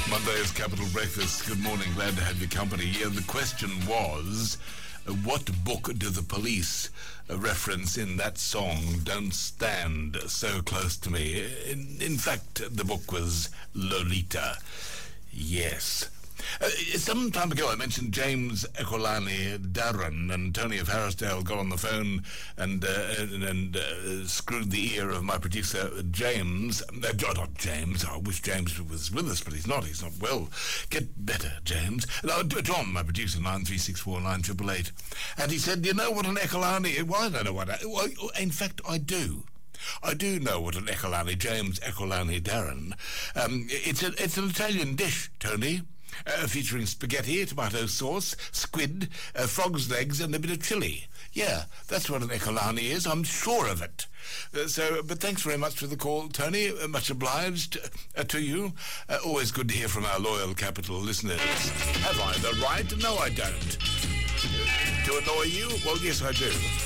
Monday's Capital Breakfast. Good morning, glad to have your company. The question was, what book do the Police reference in that song, Don't Stand So Close to Me? In fact, the book was Lolita. Yes. Some time ago I mentioned James Ekolani Darren, and Tony of Harrisdale got on the phone and screwed the ear of my producer James. Not James, I wish James was with us, but he's not well. Get better, James. John, my producer, 93649888. And he said, you know what an Ekolani is? Well, I don't know what well, in fact I do. I do know what an Ekolani, James Ekolani Darren. It's an Italian dish, Tony. Featuring spaghetti, tomato sauce, squid, frog's legs, and a bit of chilli. Yeah, that's what an Ekolani is. I'm sure of it. But thanks very much for the call, Tony. Much obliged to you. Always good to hear from our loyal Capital listeners. Have I the right? No, I don't. To annoy you? Well, yes, I do.